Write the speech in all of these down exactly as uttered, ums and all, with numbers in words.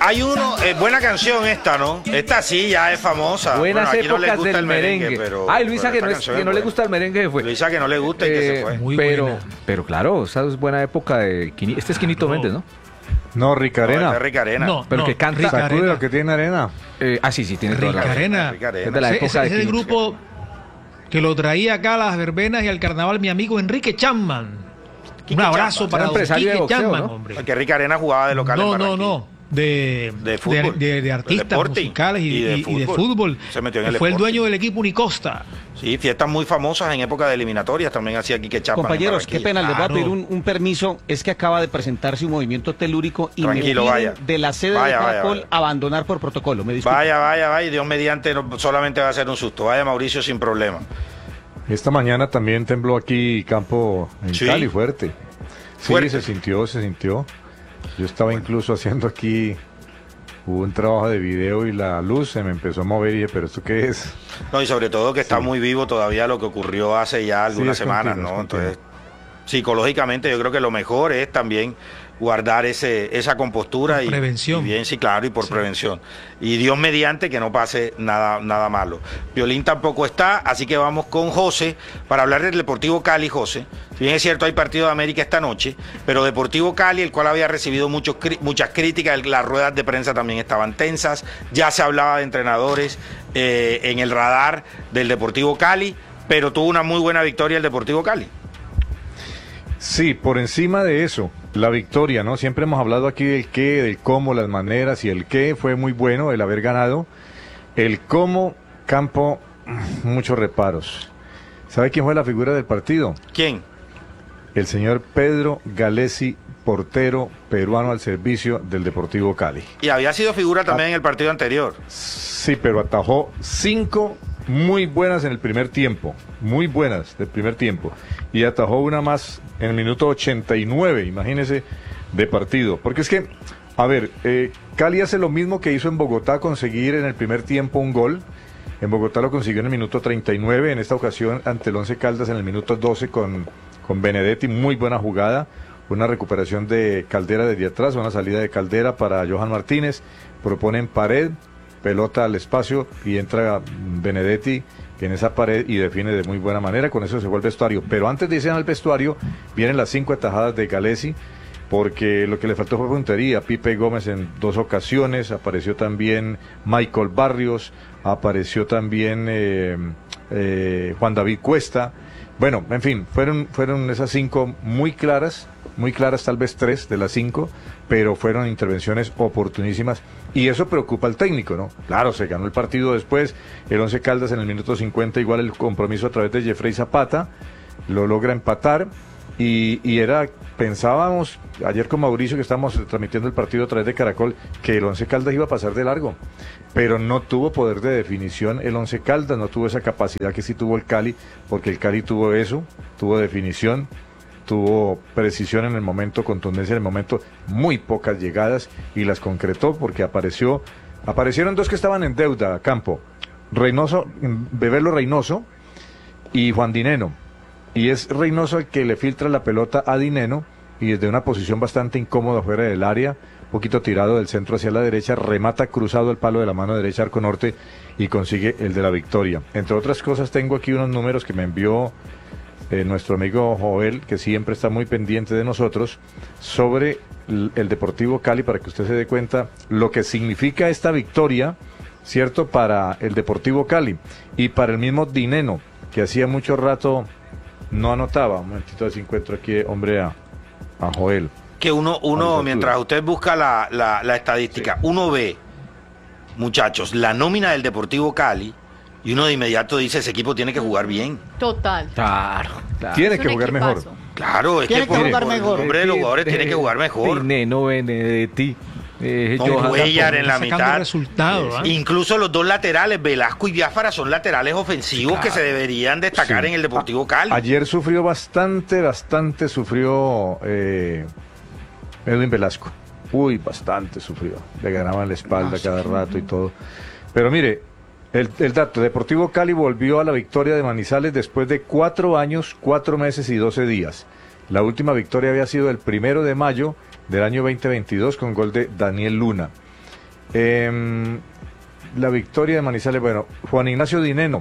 hay uno, eh, buena canción esta, ¿no? Esta sí ya es famosa. Buenas bueno, aquí épocas no le gusta del el merengue, merengue. pero... Ay, Luisa, pero que, no, es, que no le gusta el merengue se fue. Luisa, que no le gusta y que Eh, se fue. Muy pero, buena. pero claro, esa es buena época de... Quini- Este es Quinito No. Méndez, ¿no? No, Ricarena. No, es de Ricarena. No, Pero no, que canta- Rica Sacude Arena. lo que tiene arena. Eh, ah, sí, sí, tiene toda la razón. Ricarena. Ricarena. Es de la Ese, época ese de es el Quinito. grupo que lo traía acá a las verbenas y al carnaval mi amigo Enrique Chapman. Quique Un abrazo Chapman. para Era don empresario de Quique boxeo, Chapman, ¿no? hombre. Porque Ricarena jugaba de local en No, no, Barranquilla. no. De, De fútbol. de, de- de artistas De deporte. musicales y, Y de y- y de fútbol. fútbol. Se metió en el Fue el deporte. dueño del equipo Unicosta. Sí, fiestas muy famosas en época de eliminatorias también hacía Quique Chapman. en Compañeros, qué Barranquilla. pena, les voy a Claro. pedir un, un permiso. Es que acaba de presentarse un movimiento telúrico y Tranquilo, me vaya. piden de la sede Vaya, de vaya, Caracol vaya. abandonar por protocolo. Me disculpo. Vaya, vaya, vaya, y Dios mediante no, solamente va a ser un susto. Vaya, Mauricio, sin problema. Esta mañana también tembló aquí campo en Sí. Cali fuerte. Sí, Fuerte. se sintió, se sintió. Yo estaba incluso haciendo aquí un trabajo de video y la luz se me empezó a mover y dije, ¿pero esto qué es? No, y sobre todo que está Sí. muy vivo todavía lo que ocurrió hace ya algunas Sí, es semanas, continuo, ¿no? es continuo. Entonces, psicológicamente yo creo que lo mejor es también guardar ese esa compostura Por y prevención. y bien, sí, claro, y por Sí. prevención. Y Dios mediante que no pase nada nada malo. Violín tampoco está, así que vamos con José para hablar del Deportivo Cali, José. Si bien es cierto, hay partido de América esta noche, pero Deportivo Cali, el cual había recibido muchos, cri- muchas críticas, las ruedas de prensa también estaban tensas, ya se hablaba de entrenadores eh, en el radar del Deportivo Cali, pero tuvo una muy buena victoria el Deportivo Cali. Sí, por encima de eso, la victoria, ¿no? Siempre hemos hablado aquí del qué, del cómo, las maneras, y el qué fue muy bueno, el haber ganado. El cómo, campo, muchos reparos. ¿Sabe quién fue la figura del partido? ¿Quién? El señor Pedro Galesi, portero peruano al servicio del Deportivo Cali. Y había sido figura también en el partido anterior. Sí, pero atajó cinco muy buenas en el primer tiempo, muy buenas del primer tiempo, y atajó una más en el minuto ochenta y nueve, imagínese, de partido. Porque es que, a ver, eh, Cali hace lo mismo que hizo en Bogotá, conseguir en el primer tiempo un gol. En Bogotá lo consiguió en el minuto treinta y nueve, en esta ocasión ante el Once Caldas en el minuto doce con, con Benedetti, muy buena jugada, una recuperación de Caldera desde atrás, una salida de Caldera para Johan Martínez, proponen pared, pelota al espacio y entra Benedetti en esa pared y define de muy buena manera, con eso se fue al vestuario. Pero antes de irse al vestuario vienen las cinco atajadas de Galesi, porque lo que le faltó fue puntería. Pipe Gómez en dos ocasiones, apareció también Michael Barrios, apareció también eh, eh, Juan David Cuesta. Bueno, en fin, fueron, fueron esas cinco muy claras, muy claras, tal vez tres de las cinco, pero fueron intervenciones oportunísimas y eso preocupa al técnico, ¿no? Claro, se ganó el partido después, el Once Caldas en el minuto cincuenta, igual el compromiso a través de Jeffrey Zapata, lo logra empatar y, y era, pensábamos ayer con Mauricio que estábamos transmitiendo el partido a través de Caracol, que el Once Caldas iba a pasar de largo, pero no tuvo poder de definición el Once Caldas, no tuvo esa capacidad que sí tuvo el Cali, porque el Cali tuvo eso, tuvo definición, tuvo precisión en el momento, contundencia en el momento, muy pocas llegadas y las concretó porque apareció, aparecieron dos que estaban en deuda, Campo, Reynoso, Bebelo Reynoso y Juan Dineno, y es Reynoso el que le filtra la pelota a Dineno y desde una posición bastante incómoda fuera del área, un poquito tirado del centro hacia la derecha, remata cruzado el palo de la mano derecha arco norte y consigue el de la victoria. Entre otras cosas tengo aquí unos números que me envió Eh, nuestro amigo Joel, que siempre está muy pendiente de nosotros, sobre el, el Deportivo Cali, para que usted se dé cuenta lo que significa esta victoria, ¿cierto?, para el Deportivo Cali y para el mismo Dineno, que hacía mucho rato no anotaba. Un momentito, así encuentro aquí, hombre, a, a Joel. Que uno, uno mientras usted busca la, la, la estadística, sí. Uno ve, muchachos, la nómina del Deportivo Cali, y uno de inmediato dice, ese equipo tiene que jugar bien. Total. Claro, claro. Tiene Es que un jugar equipazo. mejor. Claro, es Tiene que que por, jugar por mejor. el nombre de los jugadores tiene que jugar mejor. Dineno, Benedetti, eh, No, Johan Cuellar en la sacando mitad. resultados, ¿ah? Incluso los dos laterales, Velasco y Biafara, son laterales ofensivos, Claro. que se deberían destacar Sí. en el Deportivo Cali. Ayer sufrió bastante, bastante sufrió eh, Edwin Velasco. Uy, bastante sufrió. Le ganaban la espalda Ah, cada sí. rato y todo. Pero mire, el, el dato, Deportivo Cali volvió a la victoria de Manizales después de cuatro años, cuatro meses y doce días. La última victoria había sido el primero de mayo del año veinte veintidós con gol de Daniel Luna. Eh, la victoria de Manizales, bueno, Juan Ignacio Dineno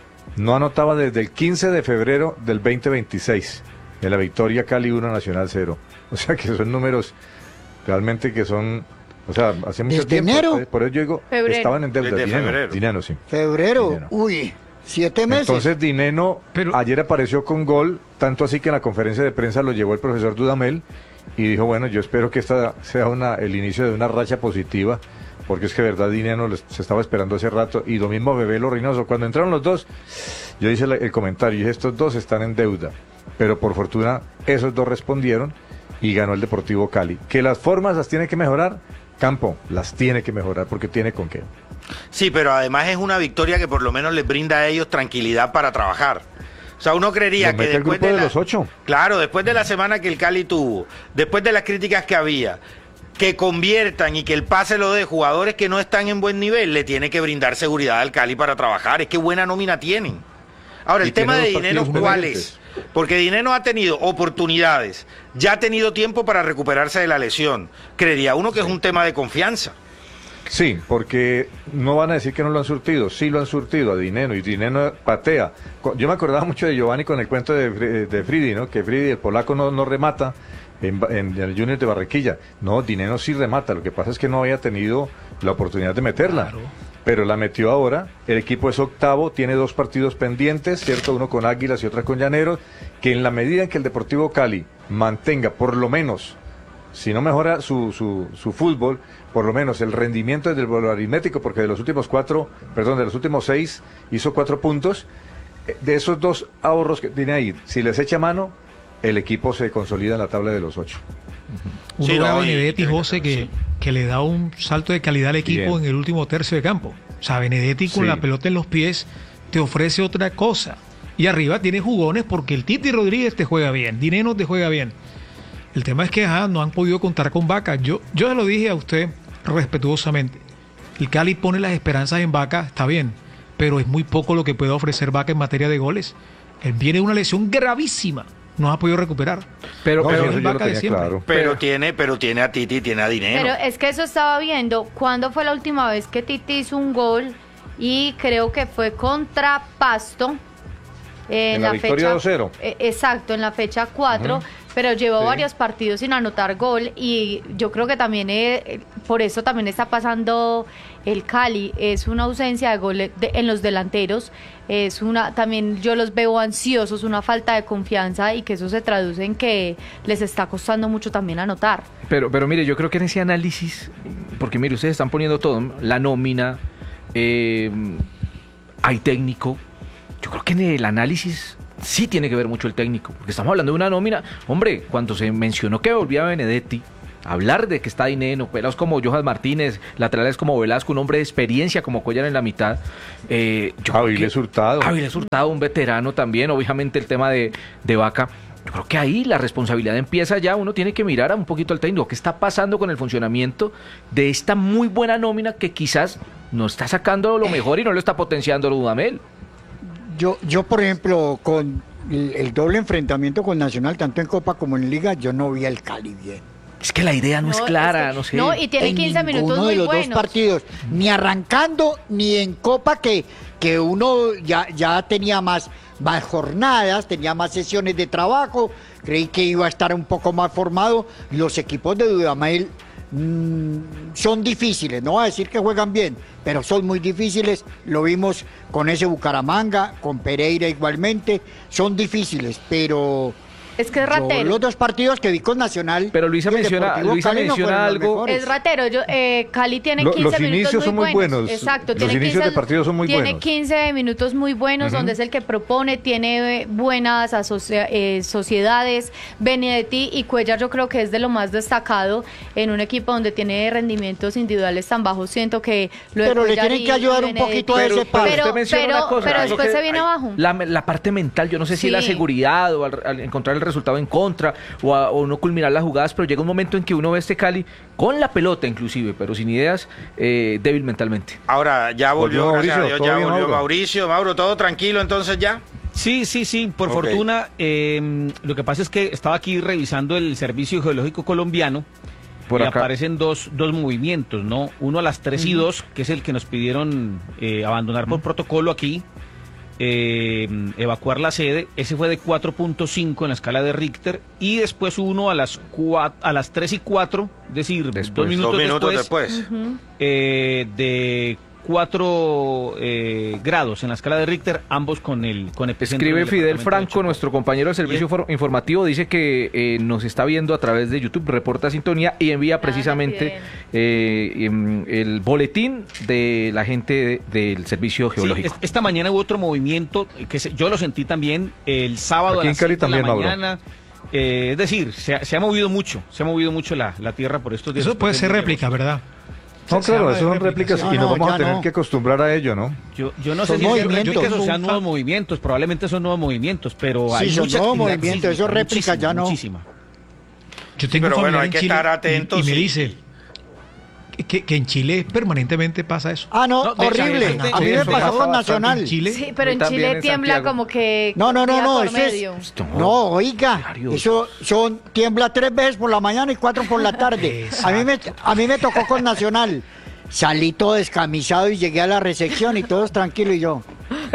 no anotaba desde el quince de febrero del veinte veintiséis, de la victoria Cali uno Nacional cero. O sea que son números realmente que son, o sea, hace mucho ¿Desde tiempo. enero? Por eso yo digo, Febrero. estaban en deuda. Desde Dineno, febrero. Dineno, sí. Febrero, Dineno. uy, siete meses. Entonces Dineno Pero- ayer apareció con gol, tanto así que en la conferencia de prensa lo llevó el profesor Dudamel y dijo, bueno, yo espero que esta sea una, el inicio de una racha positiva, porque es que de verdad Dineno les- se estaba esperando hace rato, y lo mismo Bebelo Reynoso. Cuando entraron los dos, yo hice la- el comentario, y dije, estos dos están en deuda, pero por fortuna esos dos respondieron y ganó el Deportivo Cali. Que las formas las tiene que mejorar, Campo las tiene que mejorar porque tiene con qué. Sí, pero además es una victoria que por lo menos les brinda a ellos tranquilidad para trabajar. O sea, uno creería Los que mete el después grupo de, de la- los ocho. Claro, después de la semana que el Cali tuvo, después de las críticas que había, que conviertan y que el pase lo de jugadores que no están en buen nivel, le tiene que brindar seguridad al Cali para trabajar. Es que buena nómina tienen. Ahora, el Y tiene tema de dos dinero, partidos ¿cuál pendientes. es? Porque Dineno ha tenido oportunidades, ya ha tenido tiempo para recuperarse de la lesión. Creería uno que es un tema de confianza. Sí, porque no van a decir que no lo han surtido, sí lo han surtido a Dineno, y Dineno patea. Co- Yo me acordaba mucho de Giovanni con el cuento de, Fri- de Fridi, ¿no? Que Fridi, el polaco, no, no remata en, Ba- en el Junior de Barranquilla. No, Dineno sí remata, lo que pasa es que no había tenido la oportunidad de meterla. Claro. Pero la metió ahora, el equipo es octavo, tiene dos partidos pendientes, ¿cierto? Uno con Águilas y otra con Llaneros, que en la medida en que el Deportivo Cali mantenga por lo menos, si no mejora su, su, su fútbol, por lo menos el rendimiento del valor aritmético, porque de los últimos cuatro, perdón, de los últimos seis hizo cuatro puntos, eh, de esos dos ahorros que tiene ahí, si les echa mano, el equipo se consolida en la tabla de los ocho. Uno Sí, ve a no, y- Benedetti, y- José, que, sí. que le da un salto de calidad al equipo Bien. en el último tercio de campo. O sea, Benedetti con Sí. la pelota en los pies te ofrece otra cosa. Y arriba tiene jugones porque el Titi Rodríguez te juega bien, Dineno te juega bien. El tema es que ajá, no han podido contar con Vaca. Yo, yo se lo dije a usted respetuosamente. El Cali pone las esperanzas en Vaca, está bien, pero es muy poco lo que puede ofrecer Vaca en materia de goles. Él viene de una lesión gravísima, no ha podido recuperar. Pero, No, pero, sí, eso el yo lo Vaca de tenía siempre. claro. Pero, Pero- tiene, pero tiene a Titi, tiene a Dinero. Pero es que eso estaba viendo. ¿Cuándo fue la última vez que Titi hizo un gol? Y creo que fue contra Pasto. eh, En la victoria dos cero. eh, exacto, en la fecha cuatro. Pero llevó Sí. varios partidos sin anotar gol. Y yo creo que también eh, por eso también está pasando el Cali. Es una ausencia de gol de- en los delanteros. Es una, también yo los veo ansiosos, una falta de confianza, y que eso se traduce en que les está costando mucho también anotar. pero, pero mire, yo creo que en ese análisis, porque mire, ustedes están poniendo todo, la nómina, eh, hay técnico. Yo creo que en el análisis sí tiene que ver mucho el técnico, porque estamos hablando de una nómina. Hombre, cuando se mencionó que volvía Benedetti, hablar de que está Dineno, pelados como Johan Martínez, laterales como Velasco, un hombre de experiencia como Cuellar en la mitad. Eh, yo creo Avilés que- Hurtado. Avilés Hurtado, un veterano también, obviamente el tema de, de Vaca. Yo creo que ahí la responsabilidad empieza ya, uno tiene que mirar a un poquito al técnico, qué está pasando con el funcionamiento de esta muy buena nómina que quizás no está sacando lo mejor y no lo está potenciando Dudamel. Yo, yo, por ejemplo, con el, el doble enfrentamiento con Nacional, tanto en Copa como en Liga, yo no vi al Cali bien. Es que la idea no, es clara, que- no sé. No, y tiene En quince minutos ninguno muy de los buenos. dos partidos, ni arrancando, ni en Copa, que, que uno ya, ya tenía más, más jornadas, tenía más sesiones de trabajo, creí que iba a estar un poco más formado. Los equipos de Dudamel mm, son difíciles, no voy a decir que juegan bien, pero son muy difíciles. Lo vimos con ese Bucaramanga, con Pereira igualmente, son difíciles, pero... Es que es Yo ratero. los dos partidos que vi con Nacional. Pero Luisa y el menciona- Deportivo Luisa Cali no menciona fueron los algo- mejores. Es ratero. Yo, eh, Cali tiene Lo- quince los minutos inicios son muy buenos. Exacto. Los tiene inicios quince de partido son muy tiene buenos. quince minutos muy buenos, donde es el que propone, tiene eh, buenas asocia- eh, sociedades. Benedetti y Cuellar yo creo que es de lo más destacado en un equipo donde tiene rendimientos individuales tan bajos. Siento que lo de Pero le Cuellar tienen y que ayudar un Benedetti- poquito a ese par. Pero, usted menciona pero, una cosa, pero algo después que- se viene ay, abajo. La, la parte mental, yo no sé si Sí. la seguridad o al, al encontrar el resultado en contra o, a- o no culminar las jugadas, pero llega un momento en que uno ve este Cali con la pelota inclusive, pero sin ideas, eh, débil mentalmente. Ahora ya volvió, Volvió gracias a Mauricio, Dios, ¿todo ya bien, volvió Mauro? Mauricio. Mauro, ¿todo tranquilo entonces ya? Sí, sí, sí, por Ok. fortuna. eh, lo que pasa es que estaba aquí revisando el Servicio Geológico Colombiano Por y acá. aparecen dos, dos movimientos, ¿no? Uno a las tres y dos, que es el que nos pidieron eh, abandonar por protocolo aquí, eh, evacuar la sede. Ese fue de cuatro punto cinco en la escala de Richter. Y después uno a las cua- a las tres y cuatro, es decir, Después. dos minutos, Dos minutos después, después. eh, de cuatro eh, grados en la escala de Richter, ambos con el con epicentro Escribe en el Fidel departamento de Franco, Chocó. nuestro compañero del servicio for- informativo, dice que eh, nos está viendo a través de YouTube, reporta sintonía y envía precisamente eh, em, el boletín de la gente de- del servicio Sí, geológico. es- esta mañana hubo otro movimiento que se- yo lo sentí también el sábado Aquí a en las Cali siete de la también, Mauro. mañana. Eh, es decir, se ha, se ha movido mucho, se ha movido mucho la, la tierra por estos días. Eso puede Después ser del- réplica, ¿verdad? No, Se claro, habla de eso son réplicas, réplicas sí. y No, nos no, vamos a ya tener no. que acostumbrar a ello, ¿no? Yo, yo no Son sé si es movimientos. réplicas o sean Un nuevos fa- movimientos, probablemente son nuevos movimientos, pero Sí, hay son mucha nuevos actividad movimientos, eso sísmica, réplicas muchísima, ya no. muchísima. Yo tengo Pero un bueno, familiar hay en que Chile estar y- atentos, y, me sí. dice que, que en Chile permanentemente pasa eso. Ah, no, No, de- horrible. de- A mí de- me eso pasó pasa con bastante Nacional. En Chile. Sí, pero en También Chile en tiembla Santiago. como que... No, no, no, día no, por eso es- medio. No, oiga, Diario. eso son tiembla tres veces por la mañana y cuatro por la tarde. A mí me a mí me tocó con Nacional. Salí todo descamisado y llegué a la recepción y todos tranquilos y yo.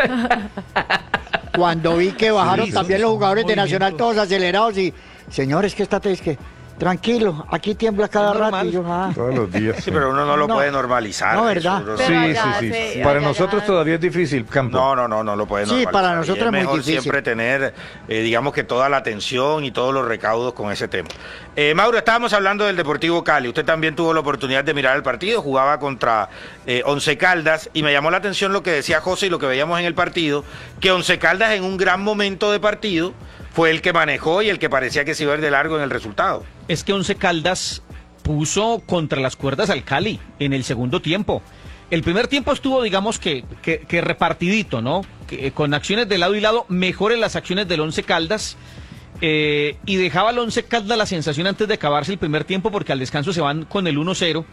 Cuando vi que bajaron Sí, también son- los jugadores son de Nacional movimientos. todos acelerados y señores, ¿qué está? Es que tranquilo, aquí tiembla cada Es rato normal. y yo, ah. Todos los días. Sí, pero uno no lo No. puede normalizar. No, eso, ¿verdad? uno- Pero Sí, allá sí, sí. se- Para allá nosotros ya- todavía es difícil, Campo. No, no, no, no lo puede Sí, normalizar. para Y nosotros es muy mejor difícil. siempre tener, eh, digamos que toda la atención y todos los recaudos con ese tema. Eh, Mauro, estábamos hablando del Deportivo Cali. Usted también tuvo la oportunidad de mirar el partido, jugaba contra eh, Once Caldas y me llamó la atención lo que decía José y lo que veíamos en el partido, que Once Caldas en un gran momento de partido fue el que manejó y el que parecía que se iba a ir de largo en el resultado. Es que Once Caldas puso contra las cuerdas al Cali en el segundo tiempo. El primer tiempo estuvo, digamos que, que, que repartidito, ¿no? Que, eh, con acciones de lado y lado, mejores las acciones del Once Caldas. eh, y dejaba al Once Caldas la sensación antes de acabarse el primer tiempo, porque al descanso se van con el uno cero.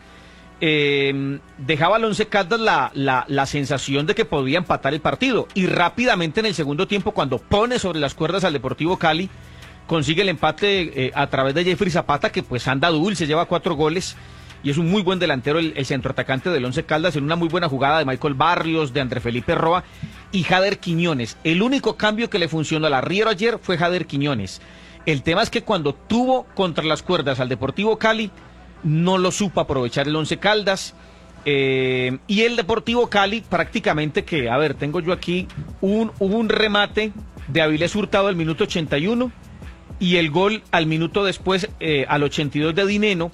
Eh, dejaba al Once Caldas la, la, la sensación de que podía empatar el partido. Y rápidamente en el segundo tiempo, cuando pone sobre las cuerdas al Deportivo Cali, consigue el empate eh, a través de Jeffrey Zapata, que pues anda dulce, lleva cuatro goles y es un muy buen delantero, el, el centroatacante del Once Caldas, en una muy buena jugada de Michael Barrios, de André Felipe Roa y Jader Quiñones. El único cambio que le funcionó al arriero ayer fue Jader Quiñones. El tema es que cuando tuvo contra las cuerdas al Deportivo Cali, no lo supo aprovechar el Once Caldas. Eh, y el Deportivo Cali prácticamente que, a ver, tengo yo aquí un, hubo un remate de Avilés Hurtado al minuto ochenta y uno y el gol al minuto después, eh, al ochenta y dos de Dineno.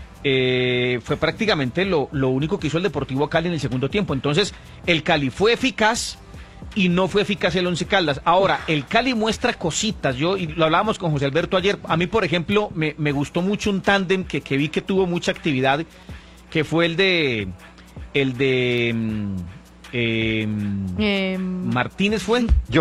Eh, fue prácticamente lo, lo único que hizo el Deportivo Cali en el segundo tiempo. Entonces, el Cali fue eficaz y no fue eficaz el Once Caldas. Ahora, el Cali muestra cositas. Yo, y lo hablábamos con José Alberto ayer, a mí, por ejemplo, me, me gustó mucho un tándem que, que vi que tuvo mucha actividad, que fue el de... El de... mm, eh, Em, Martínez fue.